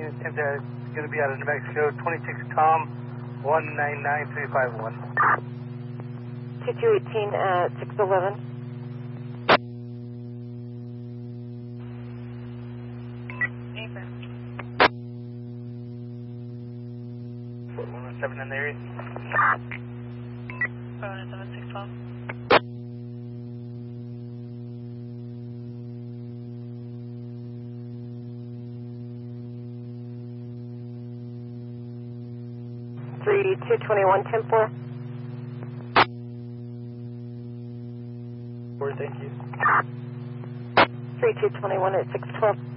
It's going to be out of New Mexico, 26 Tom, 199351. 2218 at 611. Put 117 in the area. 17612. Three 221 10-4. Thank you. 3221 at 612.